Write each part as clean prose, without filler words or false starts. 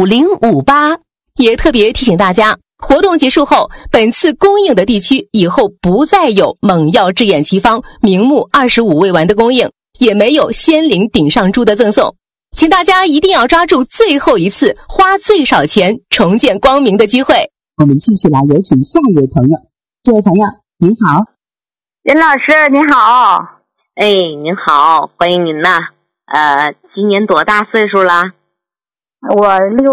5058。也特别提醒大家，活动结束后，本次供应的地区以后不再有猛药治眼奇方明目25味丸的供应，也没有仙灵顶上珠的赠送。请大家一定要抓住最后一次花最少钱重见光明的机会。 我们继续来有请下一位朋友。这位朋友您好。 任老师您好。 哎，您好，欢迎您呐。今年多大岁数了？ 我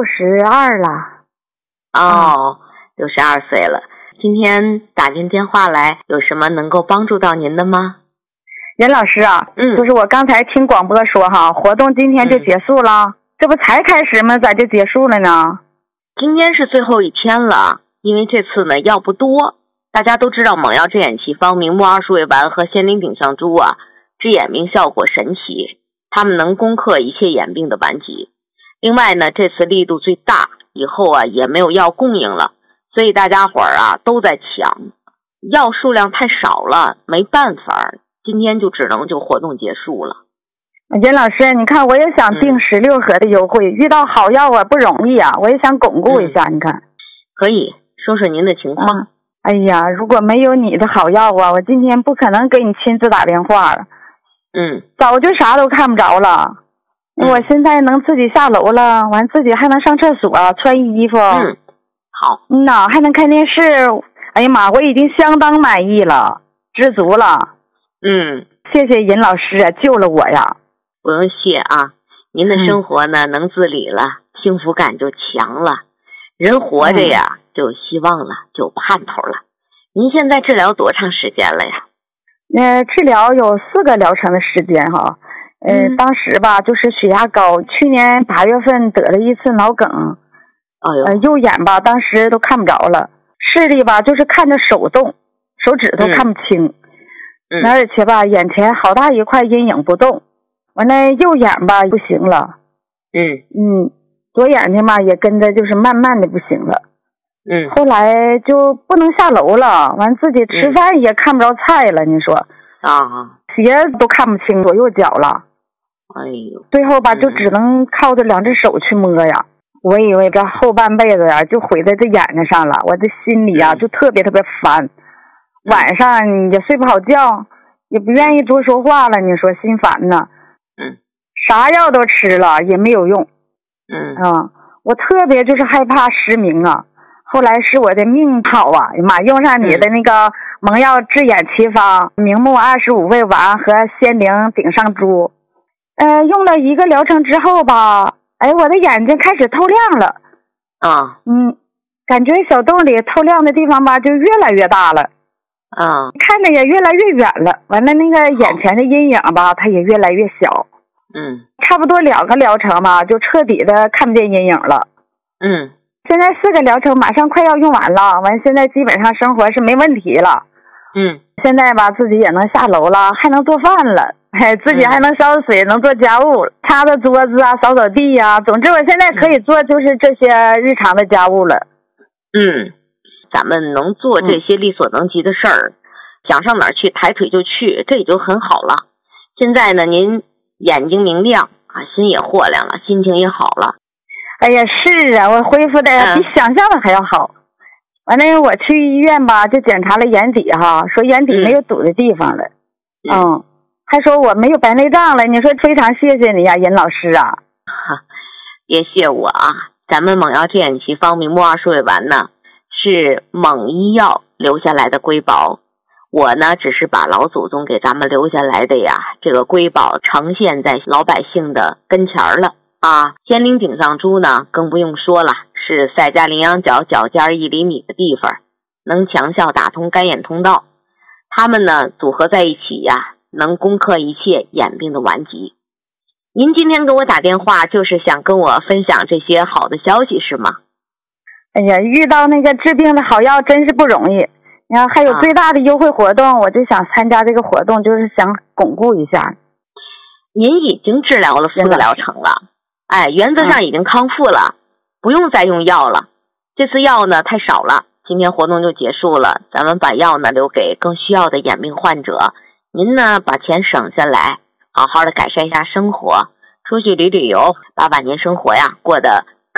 62了。 哦，62岁了。今天打进电话来，有什么能够帮助到您的吗？ 任老师啊，就是我刚才听广播说哈，活动今天就结束了，这不才开始吗？咋就结束了呢？ 今天是最后一天了，因为这次呢药不多。大家都知道猛药治眼奇方明目20味丸和仙灵顶上珠啊，治眼病效果神奇，它们能攻克一切眼病的顽疾。另外呢，这次力度最大，以后啊也没有药供应了，所以大家伙儿啊都在抢，药数量太少了，没办法，今天就只能就活动结束了。 任老师，你看我也想订16盒的优惠，遇到好药啊不容易啊，我也想巩固一下，你看。 可以说说您的情况。 哎呀，如果没有你的好药啊，我今天不可能给你亲自打电话了。早就啥都看不着了。我现在能自己下楼了，完自己还能上厕所，穿衣服。 好。 还能看电视。哎呀妈，我已经相当满意了，知足了。谢谢任老师救了我呀。 不用谢啊，您的生活呢能自理了，幸福感就强了。人活着呀，就有希望了，就有盼头了。您现在治疗多长时间了呀？ 治疗有4个疗程的时间哈。当时吧就是血压高，去年8月份得了一次脑梗。右眼吧当时都看不着了，视力吧就是看着手动，手指头看不清。而且吧眼前好大一块阴影不动，完了右眼吧不行了。左眼睛嘛也跟着就是慢慢的不行了。后来就不能下楼了，完自己吃饭也看不着菜了，你说鞋都看不清左右脚了。最后吧就只能靠着2只手去摸呀。我以为这后半辈子呀就毁在这眼睛上了，我这心里呀就特别烦，晚上也睡不好觉，也不愿意多说话了，你说心烦呢。啥药都吃了也没有用。我特别就是害怕失明啊。后来是我的命好啊，妈用上你的那个猛药治眼奇方明目25味丸和仙灵顶上珠。用了1个疗程之后吧，我的眼睛开始透亮了。感觉小洞里透亮的地方吧就越来越大了。看着也越来越远了，完了那个眼前的阴影吧它也越来越小。差不多2个疗程吧就彻底的看不见阴影了。现在4个疗程马上快要用完了，完现在基本上生活是没问题了。现在吧自己也能下楼了，还能做饭了，自己还能烧水，能做家务，擦擦桌子啊，扫扫地啊，总之我现在可以做就是这些日常的家务了。 咱们能做这些力所能及的事儿，想上哪儿去抬腿就去，这也就很好了。现在呢您眼睛明亮啊，心也豁亮了，心情也好了。 哎呀是啊，我恢复的比想象的还要好。完了我去医院吧就检查了眼底哈，说眼底没有堵的地方了。还说我没有白内障了，你说非常谢谢你呀任老师啊。 别谢我啊，咱们猛药治眼奇方明目20味丸呢是猛医药留下来的瑰宝，我呢只是把老祖宗给咱们留下来的呀这个瑰宝呈现在老百姓的跟前了啊。仙灵顶上珠呢更不用说了，是赛迦羚羊角脚尖1厘米的地方，能强效打通干眼通道，它们呢组合在一起呀，能攻克一切眼病的顽疾。您今天给我打电话就是想跟我分享这些好的消息是吗？ 哎呀，遇到那个治病的好药真是不容易。然后还有最大的优惠活动，我就想参加这个活动，就是想巩固一下。 您已经治疗了4个疗程了，原则上已经康复了，不用再用药了。这次药呢太少了，今天活动就结束了，咱们把药呢留给更需要的眼病患者。您呢把钱省下来，好好的改善一下生活，出去旅游，把晚年生活呀过得